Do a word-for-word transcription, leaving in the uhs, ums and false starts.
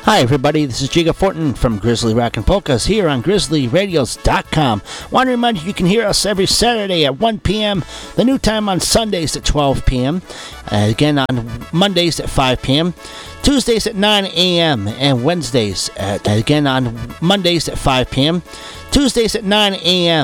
Hi everybody, this is Jiga Fortin from Grizzly Rock and Polkas here on grizzly radios dot com. Want to remind you you can hear us every Saturday at one p.m., the new time on Sundays at twelve p.m., uh, again on Mondays at five p.m., Tuesdays at nine a.m., and Wednesdays, at, again on Mondays at five p.m., Tuesdays at nine a.m.,